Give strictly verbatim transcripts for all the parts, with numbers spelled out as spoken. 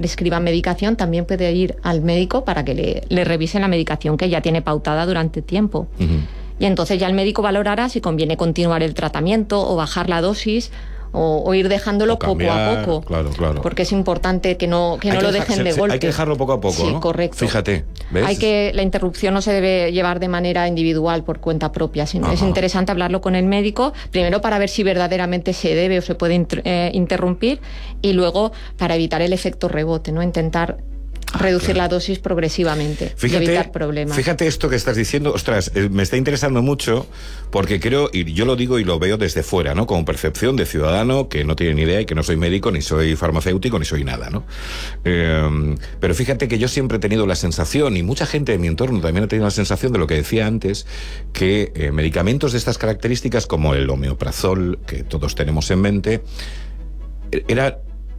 prescriban medicación, también puede ir al médico para que le, le revisen la medicación que ya tiene pautada durante tiempo. Uh-huh. Y entonces ya el médico valorará si conviene continuar el tratamiento o bajar la dosis o, o ir dejándolo o cambiar, poco a poco. Claro, claro. Porque es importante que no, que no que lo dejen dejar, de se, golpe. Hay que dejarlo poco a poco, sí, ¿no? Correcto. Fíjate, ¿ves? Hay que, la interrupción no se debe llevar de manera individual por cuenta propia. Sino es interesante hablarlo con el médico, primero para ver si verdaderamente se debe o se puede inter, eh, interrumpir, y luego para evitar el efecto rebote, ¿no? Intentar Ah, reducir claro. la dosis progresivamente fíjate, y evitar problemas. Fíjate esto que estás diciendo, ostras, eh, me está interesando mucho porque creo, y yo lo digo y lo veo desde fuera, ¿no? Como percepción de ciudadano que no tiene ni idea y que no soy médico, ni soy farmacéutico, ni soy nada, ¿no? Eh, pero fíjate que yo siempre he tenido la sensación, y mucha gente de mi entorno también ha tenido la sensación de lo que decía antes, que eh, medicamentos de estas características, como el omeprazol, que todos tenemos en mente, era...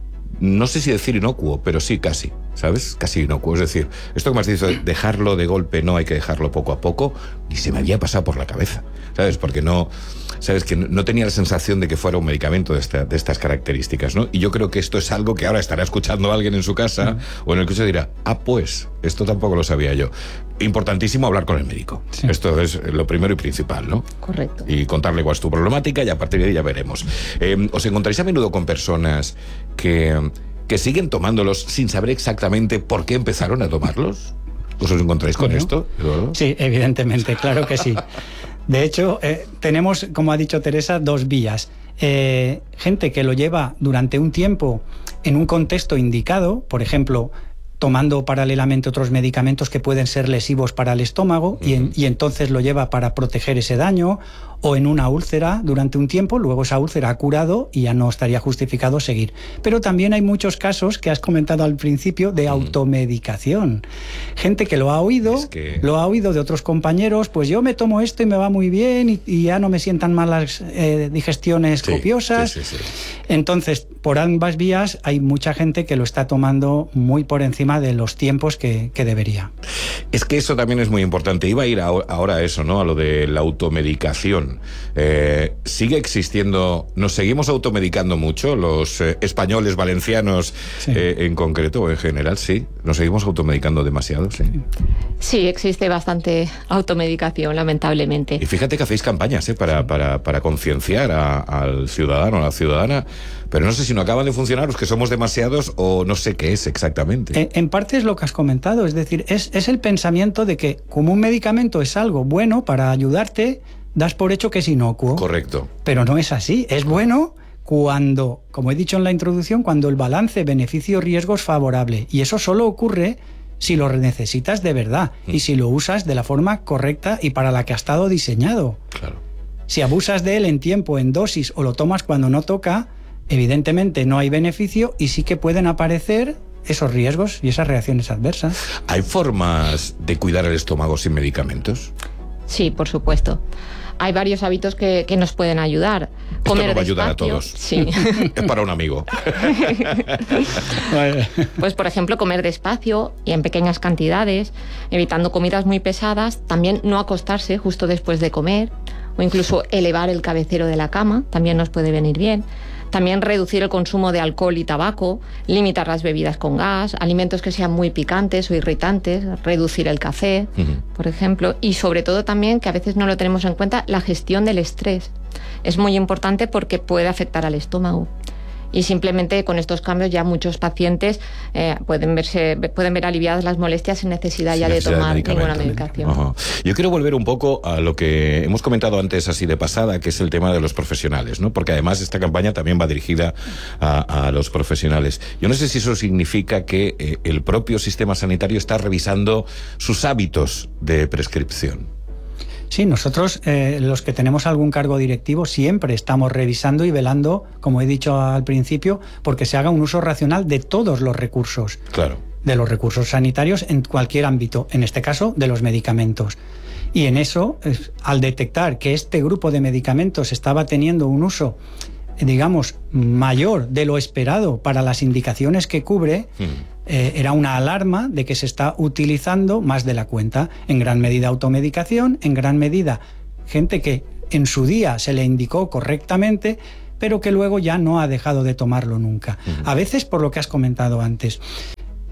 no sé si decir inocuo, pero sí casi, ¿sabes? Casi inocuo. Es decir, esto que me has dicho, dejarlo de golpe, no hay que dejarlo poco a poco, ni se me había pasado por la cabeza, ¿sabes? Porque no, ¿sabes? Que no tenía la sensación de que fuera un medicamento de, esta, de estas características, ¿no? Y yo creo que esto es algo que ahora estará escuchando alguien en su casa mm. o en el que se dirá, ah, pues, esto tampoco lo sabía yo. Importantísimo hablar con el médico. Sí. Esto es lo primero y principal, ¿no? Correcto. Y contarle cuál es tu problemática y a partir de ahí ya veremos. Eh, ¿Os encontráis a menudo con personas que, que siguen tomándolos sin saber exactamente por qué empezaron a tomarlos? ¿Os encontráis con bueno, esto, Eduardo? Sí, evidentemente, claro que sí. De hecho, eh, tenemos, como ha dicho Teresa, dos vías. Eh, gente que lo lleva durante un tiempo en un contexto indicado, por ejemplo, tomando paralelamente otros medicamentos que pueden ser lesivos para el estómago, uh-huh. y, en, y entonces lo lleva para proteger ese daño, o en una úlcera durante un tiempo, luego esa úlcera ha curado y ya no estaría justificado seguir. Pero también hay muchos casos que has comentado al principio de automedicación. Gente que lo ha oído, es que... lo ha oído de otros compañeros, pues yo me tomo esto y me va muy bien y, y ya no me sientan malas eh, digestiones sí, copiosas. Sí, sí, sí. Entonces, por ambas vías hay mucha gente que lo está tomando muy por encima de los tiempos que, que debería. Es que eso también es muy importante. Iba a ir a, ahora a eso, ¿no? A lo de la automedicación. Eh, ¿Sigue existiendo, nos seguimos automedicando mucho, los eh, españoles, valencianos sí. eh, en concreto o en general? Sí, nos seguimos automedicando demasiado, sí. Sí, existe bastante automedicación, lamentablemente. Y fíjate que hacéis campañas ¿eh? para, para, para concienciar a, al ciudadano, a la ciudadana, pero no sé si no acaban de funcionar los que somos demasiados o no sé qué es exactamente. En, en parte es lo que has comentado, es decir, es, es el pensamiento de que como un medicamento es algo bueno para ayudarte, das por hecho que es inocuo. Correcto. Pero no es así, es bueno cuando, como he dicho en la introducción, cuando el balance beneficio-riesgo es favorable, y eso solo ocurre si lo necesitas de verdad mm. y si lo usas de la forma correcta y para la que ha estado diseñado. Claro. Si abusas de él en tiempo, en dosis, o lo tomas cuando no toca, evidentemente no hay beneficio y sí que pueden aparecer esos riesgos y esas reacciones adversas. ¿Hay formas de cuidar el estómago sin medicamentos? Sí, por supuesto. Hay varios hábitos que, que nos pueden ayudar. Esto Comer nos va a despacio, ayudar a todos. Sí. Es para un amigo. Pues, por ejemplo, comer despacio y en pequeñas cantidades, evitando comidas muy pesadas. También no acostarse justo después de comer, o incluso elevar el cabecero de la cama, también nos puede venir bien. También reducir el consumo de alcohol y tabaco, limitar las bebidas con gas, alimentos que sean muy picantes o irritantes, reducir el café, uh-huh. por ejemplo, y sobre todo también, que a veces no lo tenemos en cuenta, la gestión del estrés. Es muy importante porque puede afectar al estómago. Y simplemente con estos cambios ya muchos pacientes eh, pueden verse pueden ver aliviadas las molestias sin necesidad sin ya necesidad de tomar de ninguna medicación. Ajá. Yo quiero volver un poco a lo que hemos comentado antes así de pasada, que es el tema de los profesionales, ¿no? Porque además esta campaña también va dirigida a, a los profesionales. Yo no sé si eso significa que eh, el propio sistema sanitario está revisando sus hábitos de prescripción. Sí, nosotros, eh, los que tenemos algún cargo directivo, siempre estamos revisando y velando, como he dicho al principio, porque se haga un uso racional de todos los recursos. Claro. De los recursos sanitarios en cualquier ámbito, en este caso de los medicamentos. Y en eso, eh, al detectar que este grupo de medicamentos estaba teniendo un uso, digamos, mayor de lo esperado para las indicaciones que cubre, mm. Eh, era una alarma de que se está utilizando más de la cuenta, en gran medida automedicación, en gran medida gente que en su día se le indicó correctamente, pero que luego ya no ha dejado de tomarlo nunca. Uh-huh. A veces por lo que has comentado antes.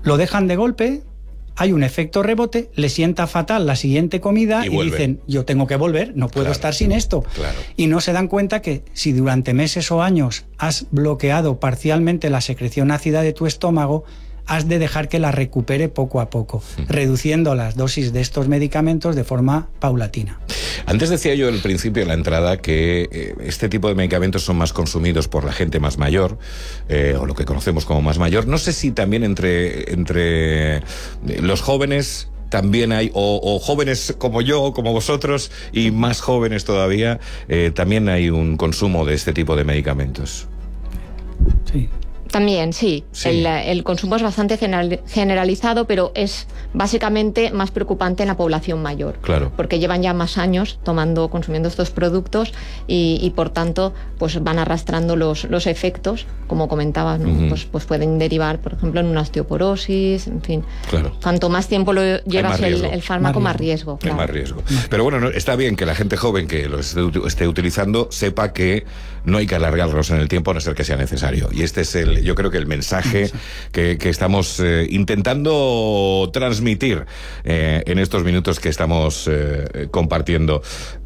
lo dejan de golpe, hay un efecto rebote, le sienta fatal la siguiente comida y, y dicen, yo tengo que volver, no puedo claro, estar sin esto. Claro. Y no se dan cuenta que si durante meses o años has bloqueado parcialmente la secreción ácida de tu estómago, has de dejar que la recupere poco a poco, uh-huh. reduciendo las dosis de estos medicamentos de forma paulatina. Antes decía yo al principio en la entrada que eh, este tipo de medicamentos son más consumidos por la gente más mayor, eh, o lo que conocemos como más mayor. No sé si también entre, entre los jóvenes también hay, o, o jóvenes como yo, como vosotros, y más jóvenes todavía, eh, también hay un consumo de este tipo de medicamentos. Sí. También, sí. sí. El, el consumo es bastante general, generalizado, pero es básicamente más preocupante en la población mayor. Claro. Porque llevan ya más años tomando, consumiendo estos productos y, y por tanto, pues van arrastrando los, los efectos, como comentabas, ¿no? Uh-huh. pues, pues pueden derivar, por ejemplo, en una osteoporosis, en fin. Claro. Cuanto más tiempo lo llevas el, el fármaco, más riesgo. Más riesgo. Claro. Más riesgo. Pero bueno, no, está bien que la gente joven que lo esté, esté utilizando sepa que no hay que alargarlos en el tiempo a no ser que sea necesario. Y este es el, yo creo que el mensaje que, que estamos eh, intentando transmitir eh, en estos minutos que estamos eh, compartiendo.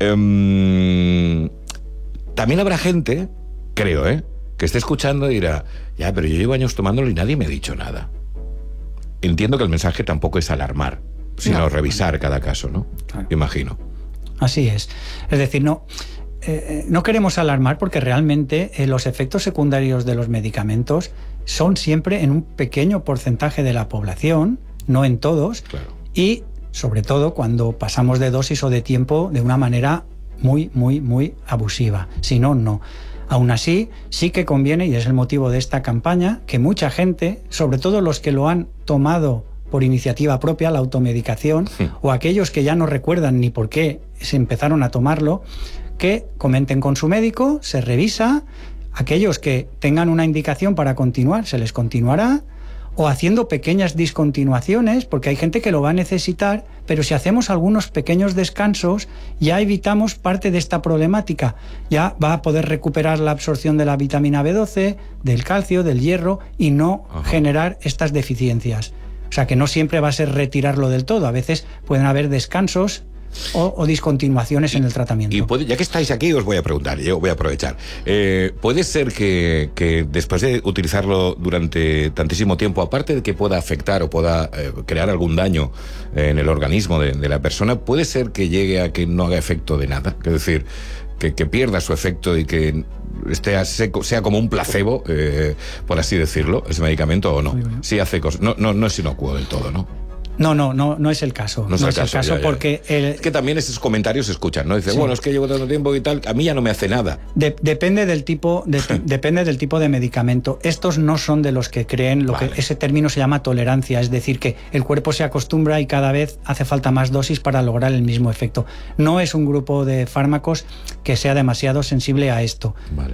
Um, también habrá gente, creo, ¿eh? que esté escuchando y dirá, ya, pero yo llevo años tomándolo y nadie me ha dicho nada. Entiendo que el mensaje tampoco es alarmar, sino no, revisar no. cada caso, ¿no? Claro. Imagino. Así es. Es decir, no... Eh, no queremos alarmar porque realmente eh, los efectos secundarios de los medicamentos son siempre en un pequeño porcentaje de la población, no en todos, claro. y sobre todo cuando pasamos de dosis o de tiempo de una manera muy, muy, muy abusiva. Si no, no. Aún así, sí que conviene, y es el motivo de esta campaña, que mucha gente, sobre todo los que lo han tomado por iniciativa propia, la automedicación, sí. o aquellos que ya no recuerdan ni por qué se empezaron a tomarlo, que comenten con su médico, se revisa, aquellos que tengan una indicación para continuar, se les continuará, o haciendo pequeñas discontinuaciones, porque hay gente que lo va a necesitar, pero si hacemos algunos pequeños descansos, ya evitamos parte de esta problemática. Ya va a poder recuperar la absorción de la vitamina B doce, del calcio, del hierro, y no Ajá. generar estas deficiencias. O sea que no siempre va a ser retirarlo del todo, a veces pueden haber descansos, O, o discontinuaciones y, en el tratamiento. Y puede, ya que estáis aquí, os voy a preguntar, yo voy a aprovechar. Eh, ¿Puede ser que, que después de utilizarlo durante tantísimo tiempo, aparte de que pueda afectar o pueda eh, crear algún daño eh, en el organismo de, de la persona, puede ser que llegue a que no haga efecto de nada? Es decir, que, que pierda su efecto y que esté seco, sea como un placebo, eh, por así decirlo, ese medicamento, o no. Sí hace cosas, no, no, no es inocuo del todo, ¿no? No, no, no, no es el caso. No es el, no es caso, el caso, ya, ya. porque... El... Es que también esos comentarios se escuchan, ¿no? Dice, sí. bueno, es que llevo tanto tiempo y tal, a mí ya no me hace nada. De, depende del tipo de, depende del tipo de medicamento. Estos no son de los que creen, lo vale. que ese término se llama tolerancia, es decir, que el cuerpo se acostumbra y cada vez hace falta más dosis para lograr el mismo efecto. No es un grupo de fármacos que sea demasiado sensible a esto. Vale.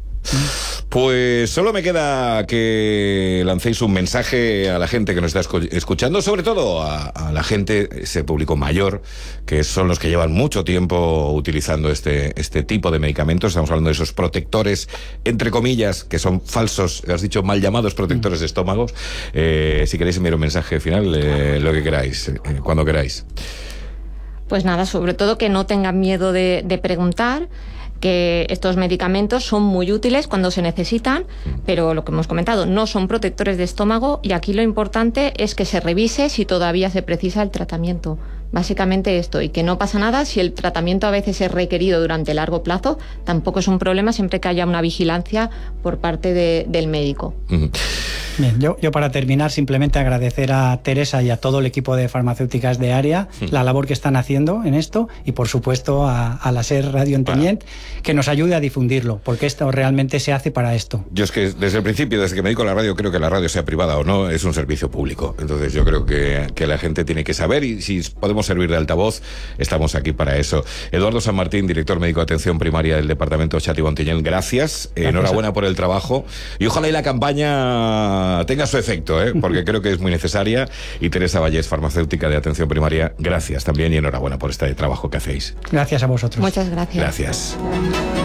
Pues solo me queda que lancéis un mensaje a la gente que nos está escuchando, sobre todo a, a la gente, ese público mayor, que son los que llevan mucho tiempo utilizando este, este tipo de medicamentos. Estamos hablando de esos protectores, entre comillas, que son falsos, has dicho mal llamados protectores mm. de estómagos. Eh, si queréis enviar un mensaje final, eh, lo que queráis, eh, cuando queráis. Pues nada, sobre todo que no tengan miedo de, de preguntar, que estos medicamentos son muy útiles cuando se necesitan, pero lo que hemos comentado, no son protectores de estómago, y aquí lo importante es que se revise si todavía se precisa el tratamiento. Básicamente esto, y que no pasa nada si el tratamiento a veces es requerido durante largo plazo, tampoco es un problema siempre que haya una vigilancia por parte de, del médico. Uh-huh. Bien, yo, yo para terminar simplemente agradecer a Teresa y a todo el equipo de farmacéuticas de área uh-huh. la labor que están haciendo en esto, y por supuesto a, a la SER Radio Ontinyent, wow. que nos ayude a difundirlo, porque esto realmente se hace para esto. Yo es que desde el principio, desde que me dedico a la radio, creo que la radio, sea privada o no, es un servicio público. Entonces yo creo que, que la gente tiene que saber, y si podemos servir de altavoz, estamos aquí para eso. Eduardo San Martín, director médico de atención primaria del departamento Xàtiva-Ontinyent, gracias, gracias. Enhorabuena por el trabajo, y ojalá y la campaña tenga su efecto, ¿eh? porque creo que es muy necesaria. Y Teresa Vallés, farmacéutica de atención primaria, gracias también y enhorabuena por este trabajo que hacéis. Gracias a vosotros. Muchas gracias. Gracias.